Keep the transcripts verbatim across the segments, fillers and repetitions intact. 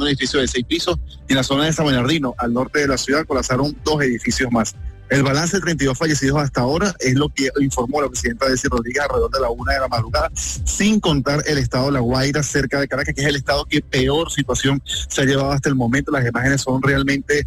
un edificio de seis pisos, y en la zona de San Bernardino, al norte de la ciudad, colapsaron dos edificios más. El balance de treinta y dos fallecidos hasta ahora es lo que informó la presidenta Delcy Rodríguez alrededor de la una de la madrugada, sin contar el estado de La Guaira, cerca de Caracas, que es el estado que peor situación se ha llevado hasta el momento. Las imágenes son realmente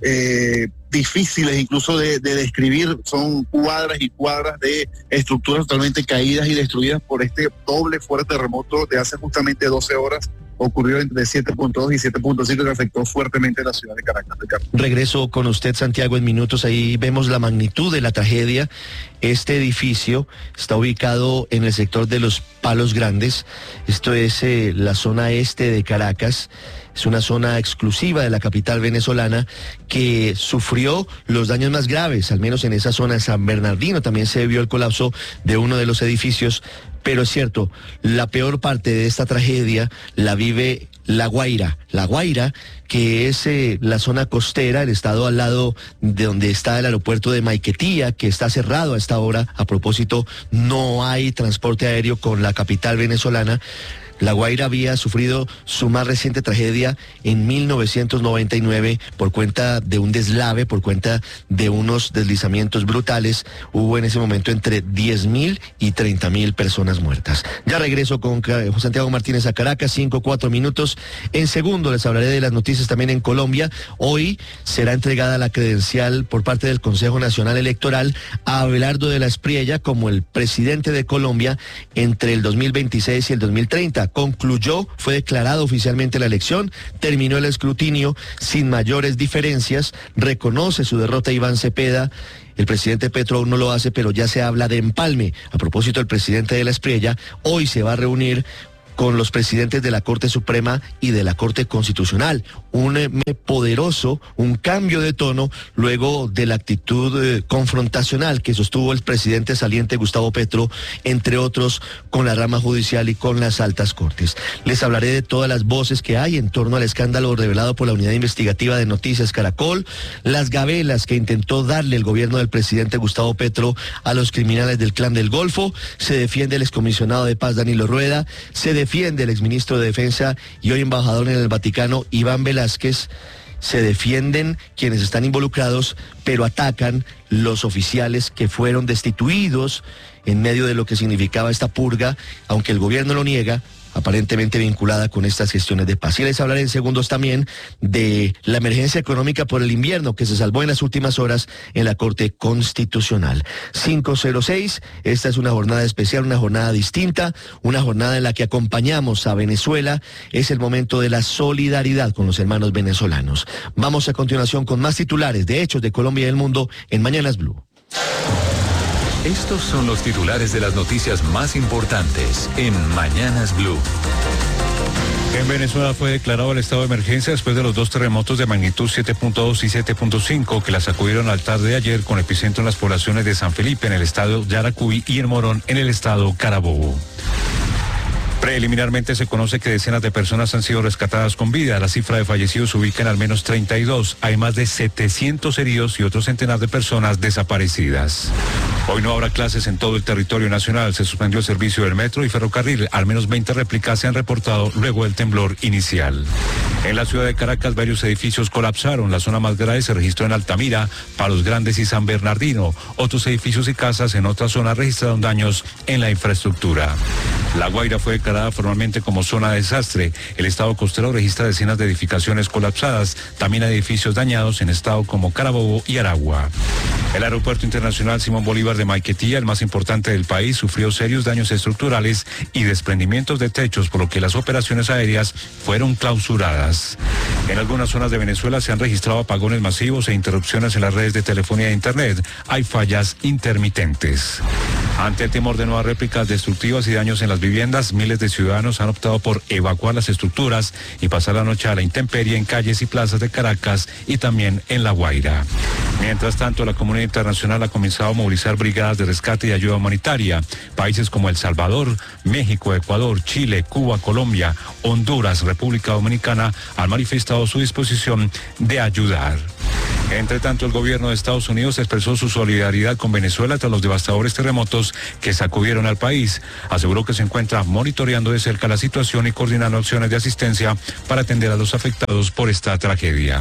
eh, difíciles incluso de, de describir, son cuadras y cuadras de estructuras totalmente caídas y destruidas por este doble fuerte terremoto de hace justamente doce horas. Ocurrió entre siete punto dos y siete punto cinco, que afectó fuertemente la ciudad de Caracas. Regreso con usted, Santiago, en minutos. Ahí vemos la magnitud de la tragedia. Este edificio está ubicado en el sector de los Palos Grandes. Esto es eh, la zona este de Caracas. Es una zona exclusiva de la capital venezolana que sufrió los daños más graves, al menos en esa zona de San Bernardino. También se vio el colapso de uno de los edificios. Pero es cierto, la peor parte de esta tragedia la vive La Guaira. La Guaira, que es eh, la zona costera, el estado al lado de donde está el aeropuerto de Maiquetía, que está cerrado a esta hora. A propósito, no hay transporte aéreo con la capital venezolana. La Guaira había sufrido su más reciente tragedia en mil novecientos noventa y nueve por cuenta de un deslave, por cuenta de unos deslizamientos brutales. Hubo en ese momento entre diez mil y treinta mil personas muertas. Ya regreso con Santiago Martínez a Caracas, cinco, cuatro minutos. En segundo les hablaré de las noticias también en Colombia. Hoy será entregada la credencial por parte del Consejo Nacional Electoral a Abelardo de la Espriella como el presidente de Colombia entre el dos mil veintiséis y el dos mil treinta. Concluyó, fue declarada oficialmente la elección, terminó el escrutinio sin mayores diferencias, reconoce su derrota Iván Cepeda. El presidente Petro aún no lo hace, pero ya se habla de empalme. A propósito, el presidente de la Espriella hoy se va a reunir con los presidentes de la Corte Suprema y de la Corte Constitucional. Un eh, poderoso, un cambio de tono luego de la actitud eh, confrontacional que sostuvo el presidente saliente Gustavo Petro, entre otros, con la rama judicial y con las altas cortes. Les hablaré de todas las voces que hay en torno al escándalo revelado por la Unidad Investigativa de Noticias Caracol, las gabelas que intentó darle el gobierno del presidente Gustavo Petro a los criminales del Clan del Golfo. Se defiende el excomisionado de paz Danilo Rueda, se defiende Defiende el exministro de Defensa y hoy embajador en el Vaticano, Iván Velázquez. Se defienden quienes están involucrados, pero atacan los oficiales que fueron destituidos en medio de lo que significaba esta purga, aunque el gobierno lo niega, aparentemente vinculada con estas gestiones de paz. Y les hablaré en segundos también de la emergencia económica por el invierno que se salvó en las últimas horas en la Corte Constitucional. cinco cero seis, esta es una jornada especial, una jornada distinta, una jornada en la que acompañamos a Venezuela. Es el momento de la solidaridad con los hermanos venezolanos. Vamos a continuación con más titulares de hechos de Colombia y del mundo en Mañanas Blue. Estos son los titulares de las noticias más importantes en Mañanas Blue. En Venezuela fue declarado el estado de emergencia después de los dos terremotos de magnitud siete punto dos y siete punto cinco que la sacudieron al tarde de ayer, con epicentro en las poblaciones de San Felipe en el estado Yaracuy y en Morón en el estado Carabobo. Preliminarmente se conoce que decenas de personas han sido rescatadas con vida. La cifra de fallecidos se ubica en al menos treinta y dos. Hay más de setecientos heridos y otro centenar de personas desaparecidas. Hoy no habrá clases en todo el territorio nacional. Se suspendió el servicio del metro y ferrocarril. Al menos veinte réplicas se han reportado luego del temblor inicial. En la ciudad de Caracas, varios edificios colapsaron. La zona más grave se registró en Altamira, Palos Grandes y San Bernardino. Otros edificios y casas en otras zonas registraron daños en la infraestructura. La Guaira fue declarada formalmente como zona de desastre. El estado costero registra decenas de edificaciones colapsadas. También hay edificios dañados en estado como Carabobo y Aragua. El aeropuerto internacional Simón Bolívar de Maiquetía, el más importante del país, sufrió serios daños estructurales y desprendimientos de techos, por lo que las operaciones aéreas fueron clausuradas. En algunas zonas de Venezuela se han registrado apagones masivos e interrupciones en las redes de telefonía e internet. Hay fallas intermitentes. Ante el temor de nuevas réplicas destructivas y daños en las viviendas, miles de ciudadanos han optado por evacuar las estructuras y pasar la noche a la intemperie en calles y plazas de Caracas y también en La Guaira. Mientras tanto, la comunidad internacional ha comenzado a movilizar brigadas de rescate y ayuda humanitaria. Países como El Salvador, México, Ecuador, Chile, Cuba, Colombia, Honduras, República Dominicana han manifestado su disposición de ayudar. Entre tanto, el gobierno de Estados Unidos expresó su solidaridad con Venezuela tras los devastadores terremotos que sacudieron al país. Aseguró que se encuentra monitoreando de cerca la situación y coordinando acciones de asistencia para atender a los afectados por esta tragedia.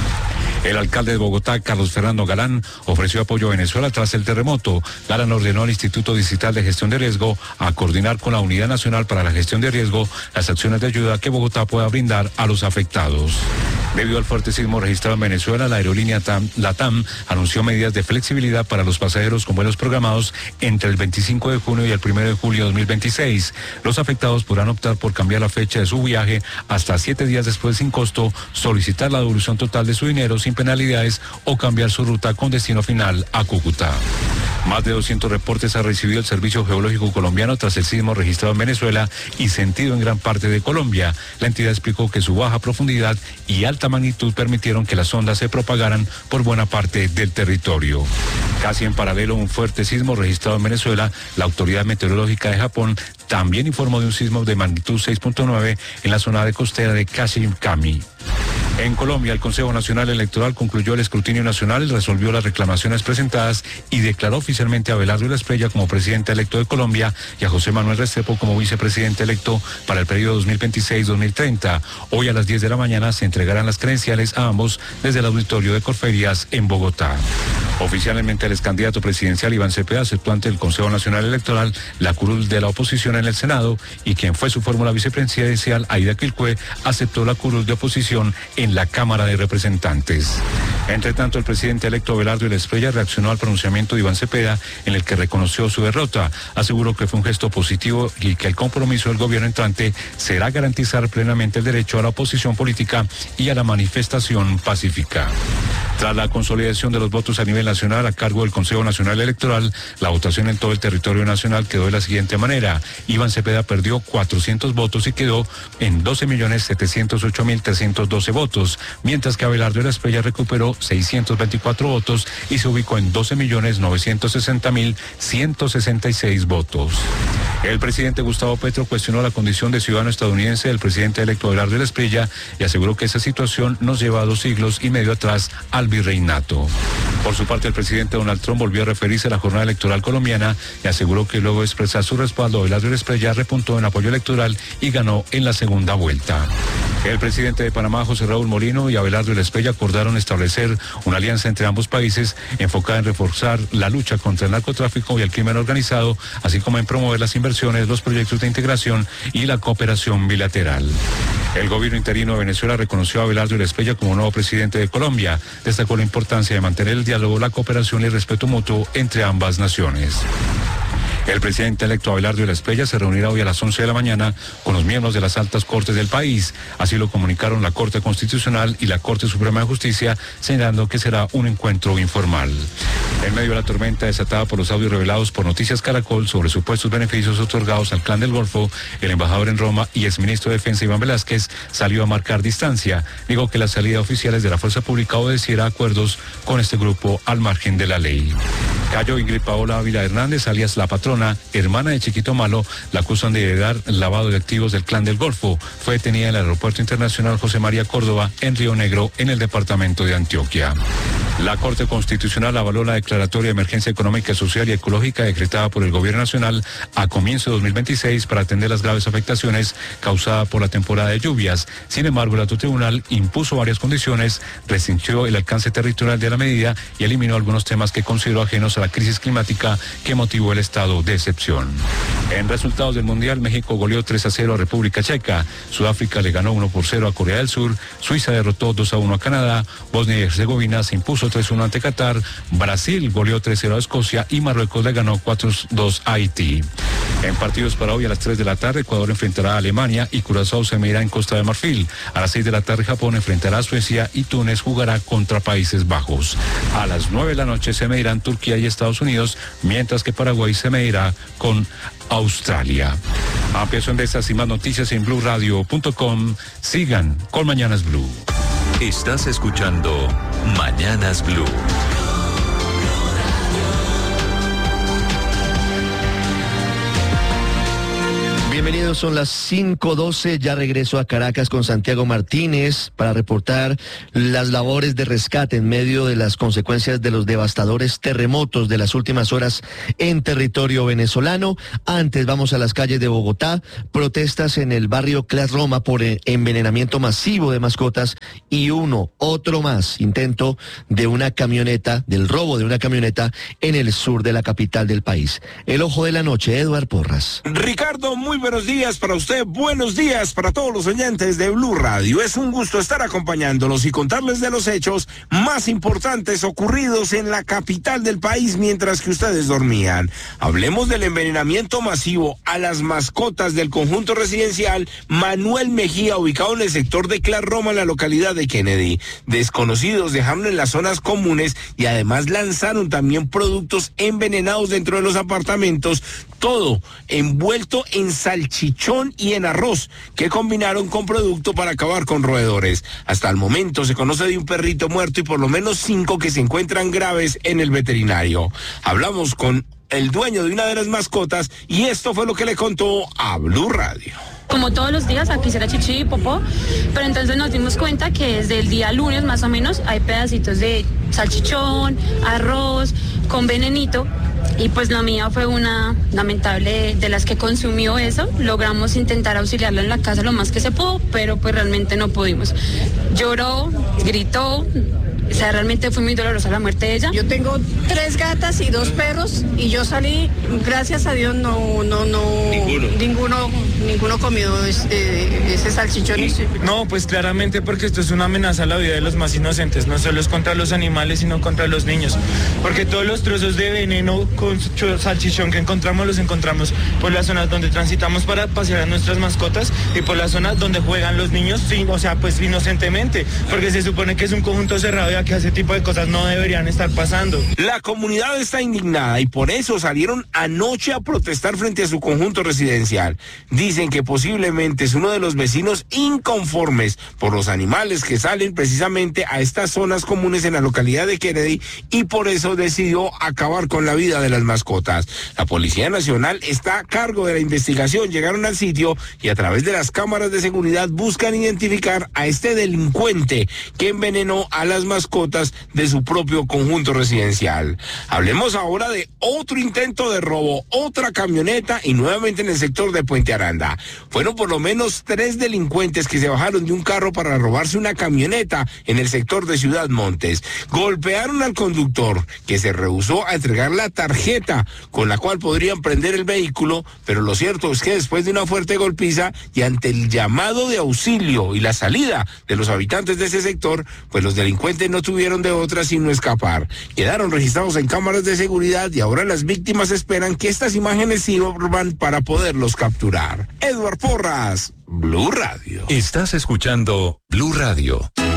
El alcalde de Bogotá, Carlos Fernando Galán, ofreció apoyo a Venezuela tras el terremoto. Galán ordenó al Instituto Distrital de Gestión de Riesgo a coordinar con la Unidad Nacional para la Gestión de Riesgo las acciones de ayuda que Bogotá pueda brindar a los afectados. Debido al fuerte sismo registrado en Venezuela, la aerolínea LATAM anunció medidas de flexibilidad para los pasajeros con vuelos programados entre el veinticinco de junio y el primero de julio de dos mil veintiséis. Los afectados podrán optar por cambiar la fecha de su viaje hasta siete días después sin costo, solicitar la devolución total de su dinero sin penalidades o cambiar su ruta con destino final a Cúcuta. Más de doscientos reportes ha recibido el Servicio Geológico Colombiano tras el sismo registrado en Venezuela y sentido en gran parte de Colombia. La entidad explicó que su baja profundidad y alta magnitud permitieron que las ondas se propagaran por buena parte del territorio. Casi en paralelo a un fuerte sismo registrado en Venezuela, la Autoridad Meteorológica de Japón también informó de un sismo de magnitud seis punto nueve en la zona de costera de Kashimkami. En Colombia, el Consejo Nacional Electoral concluyó el escrutinio nacional, resolvió las reclamaciones presentadas y declaró oficialmente a Abelardo Esprella como presidente electo de Colombia y a José Manuel Restrepo como vicepresidente electo para el periodo dos mil veintiséis dos mil treinta. Hoy a las diez de la mañana se entregarán las credenciales a ambos desde el auditorio de Corferias en Bogotá. Oficialmente, el ex candidato presidencial Iván Cepeda aceptó ante el Consejo Nacional Electoral la curul de la oposición en el Senado y quien fue su fórmula vicepresidencial, Aida Quilcue, aceptó la curul de oposición en la Cámara de Representantes. Entre tanto, el presidente electo Abelardo Esprella reaccionó al pronunciamiento de Iván Cepeda en el que reconoció su derrota. Aseguró que fue un gesto positivo y que el compromiso del gobierno entrante será garantizar plenamente el derecho a la oposición política y a la manifestación pacífica. Tras la consolidación de los votos a nivel nacional a cargo del Consejo Nacional Electoral, la votación en todo el territorio nacional quedó de la siguiente manera. Iván Cepeda perdió cuatrocientos votos y quedó en doce millones setecientos ocho mil trescientos doce votos, mientras que Abelardo Esprella recuperó seiscientos veinticuatro votos y se ubicó en doce millones novecientos sesenta mil ciento sesenta y seis votos. El presidente Gustavo Petro cuestionó la condición de ciudadano estadounidense del presidente electo Abelardo Esprella y aseguró que esa situación nos lleva a dos siglos y medio atrás al virreinato. Por su parte, el presidente Donald Trump volvió a referirse a la jornada electoral colombiana y aseguró que luego de expresar su respaldo a Abelardo Esprella repuntó en apoyo electoral y ganó en la segunda vuelta. El presidente de Panamá, José Raúl Molino, y Abelardo Esprella acordaron establecer una alianza entre ambos países enfocada en reforzar la lucha contra el narcotráfico y el crimen organizado, así como en promover las inversiones, los proyectos de integración y la cooperación bilateral. El gobierno interino de Venezuela reconoció a Abelardo Esprella como nuevo presidente de Colombia. Destacó la importancia de mantener el diálogo, la cooperación y el respeto mutuo entre ambas naciones. El presidente electo Abelardo Esprella se reunirá hoy a las once de la mañana con los miembros de las altas cortes del país. Así lo comunicaron la Corte Constitucional y la Corte Suprema de Justicia, señalando que será un encuentro informal. En medio de la tormenta desatada por los audios revelados por Noticias Caracol sobre supuestos beneficios otorgados al Clan del Golfo, el embajador en Roma y exministro de Defensa Iván Velázquez salió a marcar distancia. Dijo que la salida de oficiales de la fuerza pública obedeciera a acuerdos con este grupo al margen de la ley. Cayo Ingrid Paola Ávila Hernández, alias La Patrona, hermana de Chiquito Malo, la acusan de heredar lavado de activos del Clan del Golfo. Fue detenida en el Aeropuerto Internacional José María Córdoba, en Río Negro, en el departamento de Antioquia. La Corte Constitucional avaló la declaratoria de emergencia económica, social y ecológica decretada por el Gobierno Nacional a comienzo de dos mil veintiséis para atender las graves afectaciones causadas por la temporada de lluvias. Sin embargo, el alto tribunal impuso varias condiciones, restringió el alcance territorial de la medida y eliminó algunos temas que consideró ajenos a la crisis climática que motivó el estado de excepción. En resultados del Mundial, México goleó tres a cero a República Checa, Sudáfrica le ganó uno por cero a Corea del Sur, Suiza derrotó dos a uno a Canadá, Bosnia y Herzegovina se impuso tres a uno ante Qatar, Brasil goleó tres a cero a Escocia y Marruecos le ganó cuatro a dos a Haití. En partidos para hoy a las tres de la tarde, Ecuador enfrentará a Alemania y Curazao se medirá en Costa de Marfil. A las seis de la tarde, Japón enfrentará a Suecia y Túnez jugará contra Países Bajos. A las nueve de la noche se medirán Turquía y Estados Unidos, mientras que Paraguay se medirá con Australia. Ampliación de estas y más noticias en blue radio punto com. Sigan con Mañanas Blue. Estás escuchando Mañanas Blue. Bienvenidos, son las cinco doce, ya regreso a Caracas con Santiago Martínez para reportar las labores de rescate en medio de las consecuencias de los devastadores terremotos de las últimas horas en territorio venezolano. Antes vamos a las calles de Bogotá, protestas en el barrio Clas Roma por envenenamiento masivo de mascotas y uno, otro más, intento de una camioneta, del robo de una camioneta en el sur de la capital del país. El ojo de la noche, Eduard Porras. Ricardo, muy buenos días para usted, buenos días para todos los oyentes de Blue Radio. Es un gusto estar acompañándolos y contarles de los hechos más importantes ocurridos en la capital del país mientras que ustedes dormían. Hablemos del envenenamiento masivo a las mascotas del conjunto residencial Manuel Mejía, ubicado en el sector de Clas Roma, en la localidad de Kennedy. Desconocidos dejaron en las zonas comunes y además lanzaron también productos envenenados dentro de los apartamentos, todo envuelto en salchichón y en arroz, que combinaron con producto para acabar con roedores. Hasta el momento se conoce de un perrito muerto y por lo menos cinco que se encuentran graves en el veterinario. Hablamos con el dueño de una de las mascotas y esto fue lo que le contó a Blue Radio. Como todos los días, aquí será chichi y popó, pero entonces nos dimos cuenta que desde el día lunes más o menos hay pedacitos de salchichón, arroz, con venenito, y pues la mía fue una lamentable de las que consumió eso. Logramos intentar auxiliarla en la casa lo más que se pudo, pero pues realmente no pudimos. Lloró, gritó. O sea, realmente fue muy dolorosa la muerte de ella. Yo tengo tres gatas y dos perros y yo salí, gracias a Dios, no, no, no, ninguno, ninguno, ninguno comió ese, ese salchichón. No, pues claramente porque esto es una amenaza a la vida de los más inocentes, no solo es contra los animales, sino contra los niños. Porque todos los trozos de veneno con salchichón que encontramos, los encontramos por las zonas donde transitamos para pasear a nuestras mascotas y por las zonas donde juegan los niños, sí, o sea, pues inocentemente, porque se supone que es un conjunto cerrado que ese tipo de cosas no deberían estar pasando. La comunidad está indignada y por eso salieron anoche a protestar frente a su conjunto residencial. Dicen que posiblemente es uno de los vecinos inconformes por los animales que salen precisamente a estas zonas comunes en la localidad de Kennedy y por eso decidió acabar con la vida de las mascotas. La Policía Nacional está a cargo de la investigación. Llegaron al sitio y a través de las cámaras de seguridad buscan identificar a este delincuente que envenenó a las mascotas de su propio conjunto residencial. Hablemos ahora de otro intento de robo, otra camioneta y nuevamente en el sector de Puente Aranda. Fueron por lo menos tres delincuentes que se bajaron de un carro para robarse una camioneta en el sector de Ciudad Montes. Golpearon al conductor, que se rehusó a entregar la tarjeta con la cual podrían prender el vehículo, pero lo cierto es que después de una fuerte golpiza y ante el llamado de auxilio y la salida de los habitantes de ese sector, pues los delincuentes no tuvieron de otra sino escapar. Quedaron registrados en cámaras de seguridad y ahora las víctimas esperan que estas imágenes sirvan para poderlos capturar. Eduard Porras, Blue Radio. Estás escuchando Blue Radio.